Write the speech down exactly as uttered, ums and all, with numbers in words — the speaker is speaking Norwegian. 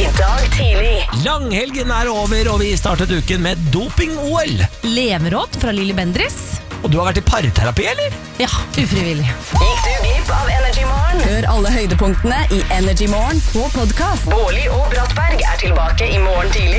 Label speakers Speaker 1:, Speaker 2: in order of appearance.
Speaker 1: dag tidlig.
Speaker 2: Langhelgen er over, og vi startet uken med doping-O L.
Speaker 3: Leveråd fra Lille Bendris.
Speaker 2: Og du har vært i parterapi, eller?
Speaker 3: Ja, ufrivillig.
Speaker 1: Gikk du glipp av Energy Morgen?
Speaker 4: Hør alle høydepunktene i Energy Morgen på podcast.
Speaker 1: Bårli og Brattberg er tilbake i morgen tidlig.